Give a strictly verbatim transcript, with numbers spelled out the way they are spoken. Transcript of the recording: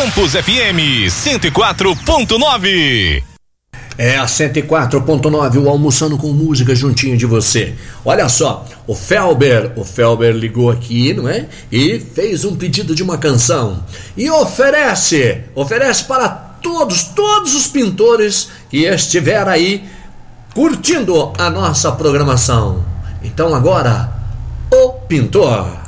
Campus F M cento e quatro ponto nove. É a cento e quatro ponto nove, o Almoçando com Música juntinho de você. Olha só, o Felber, o Felber ligou aqui, não é? E fez um pedido de uma canção. E oferece, oferece para todos, todos os pintores que estiver aí curtindo a nossa programação. Então agora, o pintor.